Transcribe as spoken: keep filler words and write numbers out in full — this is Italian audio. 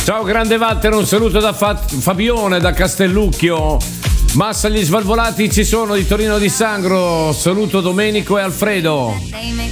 Ciao grande Walter, un saluto da Fa- Fabione da Castellucchio. Massa gli svalvolati ci sono di Torino di Sangro. Saluto Domenico e Alfredo.